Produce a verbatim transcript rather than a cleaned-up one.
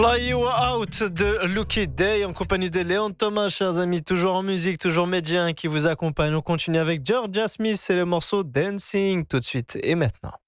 Fly You Out de Lucky Day en compagnie de Léon Thomas, chers amis, toujours en musique, toujours médien qui vous accompagne. On continue avec Georgia Smith et le morceau Dancing tout de suite et maintenant.